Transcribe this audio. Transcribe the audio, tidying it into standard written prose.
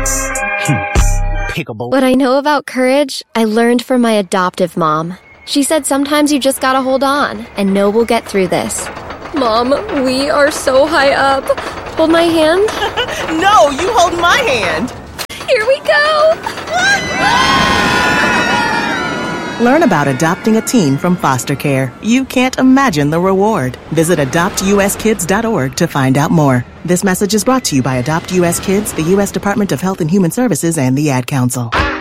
Pickable. What I know about courage, I learned from my adoptive mom. She said sometimes you just gotta hold on and know we'll get through this. Mom, we are so high up. Hold my hand. No, you hold my hand. Here we go. Learn about adopting a teen from foster care. You can't imagine the reward. Visit adoptuskids.org to find out more. This message is brought to you by Adopt US Kids, the U.S. Department of Health and Human Services, and the Ad Council.